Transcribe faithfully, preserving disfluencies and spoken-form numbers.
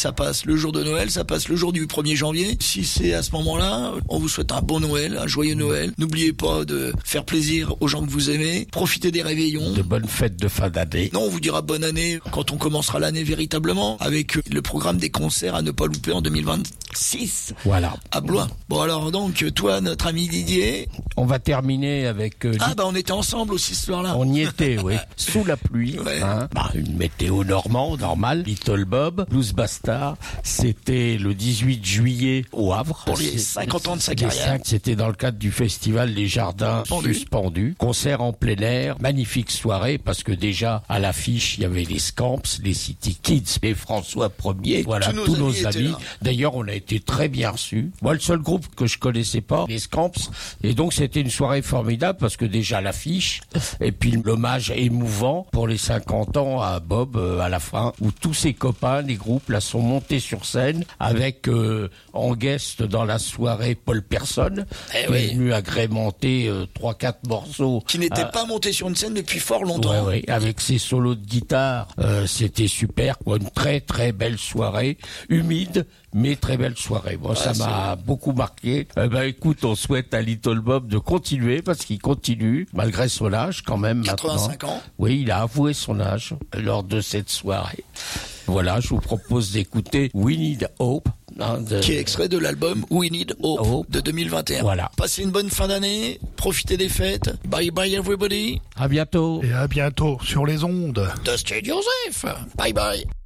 ça passe le jour de Noël, ça passe le jour du premier janvier. Si c'est à ce moment-là, on vous souhaite un bon Noël, un joyeux Noël. N'oubliez pas de faire plaisir aux gens que vous aimez. Profitez des réveillons. De bonnes fêtes de fin d'année. Non, on vous dira bonne année quand on commencera l'année véritablement, avec le programme des concerts à ne pas louper en deux mille vingt-six. Voilà. À Blois. Bon alors donc, toi, notre ami Didier. On va terminer avec... Euh, ah bah on était ensemble aussi ce soir-là. On y était, oui. Sous la pluie. Ouais. Hein. Bah, une météo normande, normale. Little Bob, Blues Bastard. C'était le dix-huit juillet au Havre. Pour les cinquante ans de sa carrière. C'était dans le cadre du festival des Jardins Suspendus. Suspendus. Concert en plein air. Magnifique soirée parce que déjà à l'affiche il y avait les Scamps, les City Kids et François Ier. Voilà, tous nos, tous nos amis. amis. D'ailleurs on a été très bien reçus. Moi le seul groupe que je connaissais pas, les Scamps. Et donc c'était une soirée formidable parce que déjà l'affiche et puis l'hommage émouvant pour les cinquante ans à Bob euh, à la fin où tous ses copains, les groupes là sont montés sur scène avec euh, en guest dans la soirée Paul Persson eh qui oui. est venu agrémenter euh, trois quatre morceaux qui n'était euh, pas monté sur une scène depuis fort longtemps. Ouais, ouais, avec ses solos de guitare, euh, c'était super, quoi, une très très belle soirée, humide mais très belle soirée. Bon, ouais, ça m'a beaucoup marqué. Eh ben écoute, on souhaite à Little Bob de continuer parce qu'il continue malgré son âge quand même quatre-vingt-cinq maintenant. ans. Oui, il a avoué son âge lors de cette soirée. Voilà, je vous propose d'écouter We Need Hope. Hein, de... qui est extrait de l'album We Need Hope, Hope de deux mille vingt et un. Voilà. Passez une bonne fin d'année, profitez des fêtes. Bye bye everybody. À bientôt. Et à bientôt sur les ondes De Studio Joseph. Bye bye.